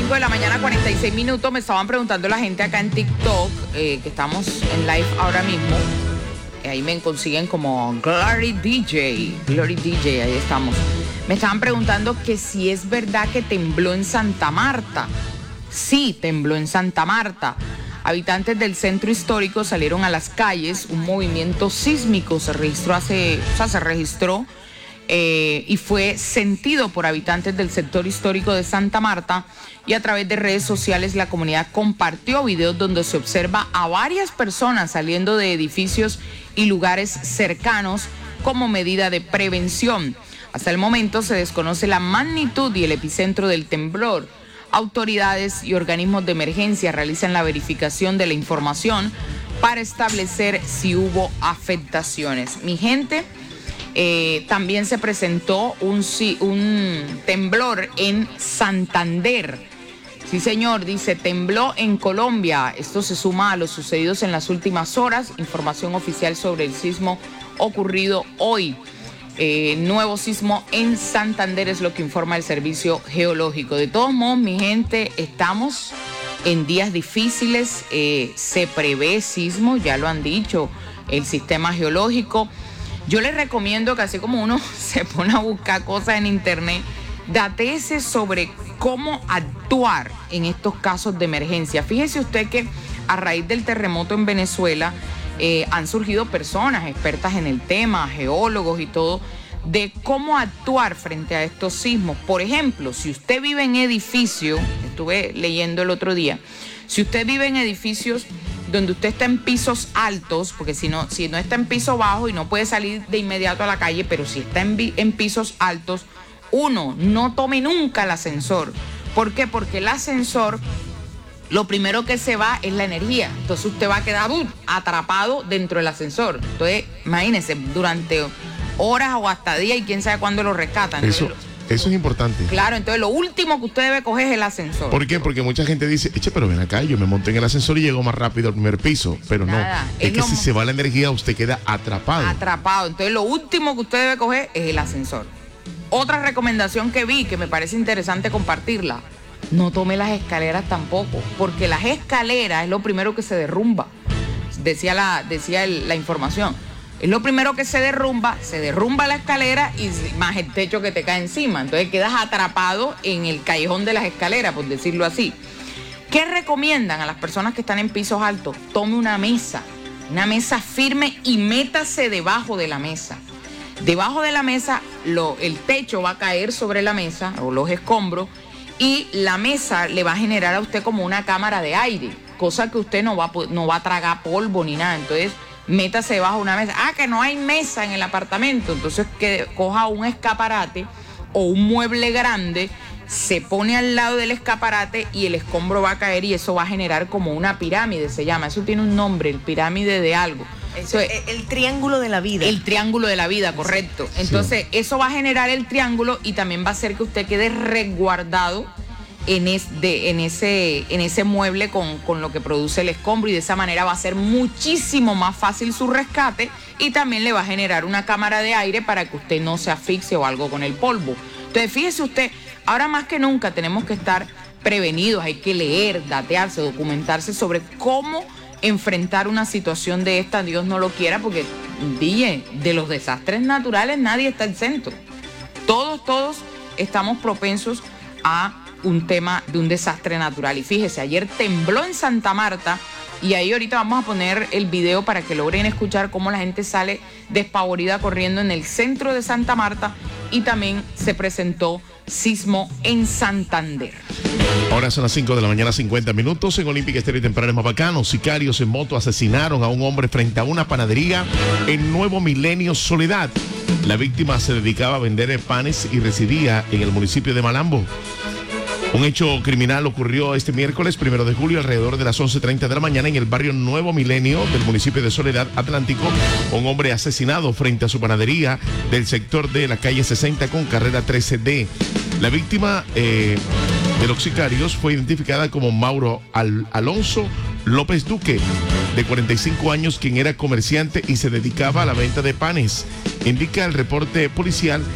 5 de la mañana, 46 minutos. Me estaban preguntando la gente acá en TikTok, que estamos en live ahora mismo. Ahí me consiguen como Glory DJ. Glory DJ, ahí estamos. Me estaban preguntando que si es verdad que tembló en Santa Marta. Sí, tembló en Santa Marta. Habitantes del centro histórico salieron a las calles. Un movimiento sísmico se registró y fue sentido por habitantes del sector histórico de Santa Marta, y a través de redes sociales la comunidad compartió videos donde se observa a varias personas saliendo de edificios y lugares cercanos como medida de prevención. Hasta el momento se desconoce la magnitud y el epicentro del temblor. Autoridades y organismos de emergencia realizan la verificación de la información para establecer si hubo afectaciones. Mi gente, también se presentó un temblor en Santander. Sí, señor, dice, tembló en Colombia. Esto se suma a los sucedidos en las últimas horas. Información oficial sobre el sismo ocurrido hoy. Nuevo sismo en Santander es lo que informa el Servicio Geológico. De todos modos, mi gente, estamos en días difíciles. Se prevé sismo, ya lo han dicho el sistema geológico. Yo les recomiendo que así como uno se pone a buscar cosas en internet, datéese sobre cómo actuar en estos casos de emergencia. Fíjese usted que a raíz del terremoto en Venezuela han surgido personas expertas en el tema, geólogos y todo, de cómo actuar frente a estos sismos. Por ejemplo, si usted vive en edificio, estuve leyendo el otro día, si usted vive en edificios donde usted está en pisos altos, porque si no está en piso bajo y no puede salir de inmediato a la calle, pero si está en pisos altos, uno, no tome nunca el ascensor. ¿Por qué? Porque el ascensor, lo primero que se va es la energía. Entonces usted va a quedar atrapado dentro del ascensor. Entonces, imagínense, durante horas o hasta días, y quién sabe cuándo lo rescatan. Eso es importante. Claro, entonces lo último que usted debe coger es el ascensor. ¿Por qué? Porque mucha gente dice, pero ven acá, yo me monté en el ascensor y llego más rápido al primer piso. Pero nada, no, es que si se va la energía, usted queda atrapado. Atrapado. Entonces lo último que usted debe coger es el ascensor. Otra recomendación que vi, que me parece interesante compartirla: no tome las escaleras tampoco, porque las escaleras es lo primero que se derrumba. Decía la información. Es lo primero que se derrumba la escalera y más el techo que te cae encima. Entonces quedas atrapado en el callejón de las escaleras, por decirlo así. ¿Qué recomiendan a las personas que están en pisos altos? Tome una mesa firme y métase debajo de la mesa. Debajo de la mesa, el techo va a caer sobre la mesa o los escombros, y la mesa le va a generar a usted como una cámara de aire, cosa que usted no va a tragar polvo ni nada. Entonces, métase debajo de una mesa. Que no hay mesa en el apartamento, entonces que coja un escaparate o un mueble grande, se pone al lado del escaparate y el escombro va a caer y eso va a generar como una pirámide, se llama. Eso tiene un nombre, el pirámide de algo. Eso es el triángulo de la vida. El triángulo de la vida, correcto. Entonces, eso va a generar el triángulo y también va a hacer que usted quede resguardado en ese mueble con lo que produce el escombro, y de esa manera va a ser muchísimo más fácil su rescate, y también le va a generar una cámara de aire para que usted no se asfixie o algo con el polvo. Entonces, fíjese usted, ahora más que nunca tenemos que estar prevenidos, hay que leer, datearse, documentarse sobre cómo enfrentar una situación de esta. Dios no lo quiera, porque de los desastres naturales nadie está exento. Todos estamos propensos a un tema de un desastre natural. Y fíjese, ayer tembló en Santa Marta, y ahí ahorita vamos a poner el video para que logren escuchar cómo la gente sale despavorida corriendo en el centro de Santa Marta, y también se presentó sismo en Santander. Ahora son las 5 de la mañana, 50 minutos. En Olímpica Estéreo y Temprano es más bacano. Sicarios en moto asesinaron a un hombre frente a una panadería en Nuevo Milenio, Soledad. La víctima se dedicaba a vender panes y residía en el municipio de Malambo. Un hecho criminal ocurrió este miércoles 1 de julio alrededor de las 11:30 de la mañana en el barrio Nuevo Milenio del municipio de Soledad Atlántico. Un hombre asesinado frente a su panadería del sector de la calle 60 con carrera 13D. La víctima de los sicarios fue identificada como Mauro Alonso López Duque, de 45 años, quien era comerciante y se dedicaba a la venta de panes. Indica el reporte policial